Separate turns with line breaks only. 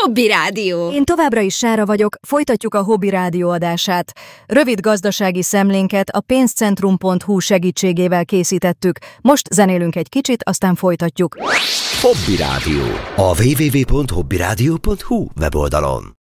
Hobby Rádió.
Én továbbra is Sára vagyok, folytatjuk a Hobby Rádió adását. Rövid gazdasági szemlénket a pénzcentrum.hu segítségével készítettük. Most zenélünk egy kicsit, aztán folytatjuk.
Hobby Rádió. A www.hobbyradio.hu weboldalon.